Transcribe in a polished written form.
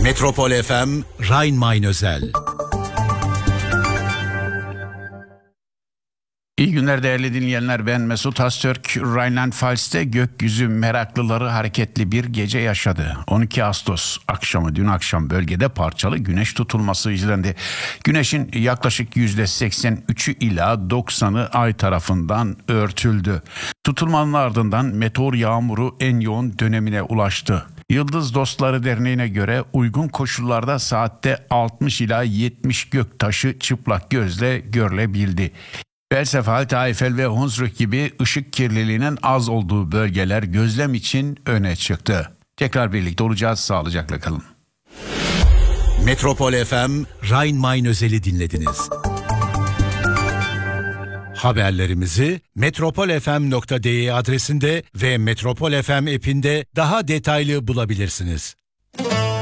Metropol FM Rhein-Main özel. İyi günler değerli dinleyenler, ben Mesut Öztürk. Rheinland-Pfalz'te gökyüzü meraklıları hareketli bir gece yaşadı. 12 Ağustos akşamı dün akşam bölgede parçalı güneş tutulması izlendi. Güneşin yaklaşık %83'ü ila 90'ı ay tarafından örtüldü. Tutulmanın ardından meteor yağmuru en yoğun dönemine ulaştı. Yıldız Dostları Derneği'ne göre uygun koşullarda saatte 60 ila 70 göktaşı çıplak gözle görülebildi. Belsefal, Taifel ve Hunsrück gibi ışık kirliliğinin az olduğu bölgeler gözlem için öne çıktı. Tekrar birlikte olacağız, sağlıcakla kalın. Metropol FM Rhein-Main özeli dinlediniz. Haberlerimizi metropolfm.de adresinde ve Metropol FM app'inde daha detaylı bulabilirsiniz.